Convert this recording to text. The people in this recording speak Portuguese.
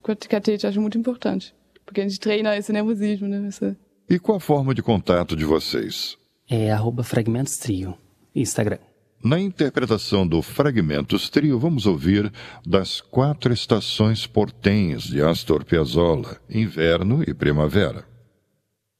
Com a catete, acho muito importante. Porque a gente treina esse nervosismo, né? E qual a forma de contato de vocês? É @Fragmentos Trio, Instagram. Na interpretação do Fragmentos Trio, vamos ouvir Das Quatro Estações Portenhas, de Astor Piazzolla, Inverno e Primavera.